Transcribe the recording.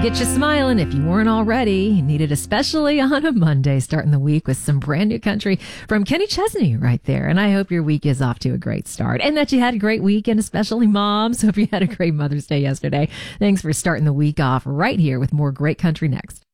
Get you smiling if you weren't already. Needed especially on a Monday, starting the week with some brand new country from Kenny Chesney right there. And I hope your week is off to a great start and that you had a great weekend, especially moms. Hope you had a great Mother's Day yesterday. Thanks for starting the week off right here with more great country next.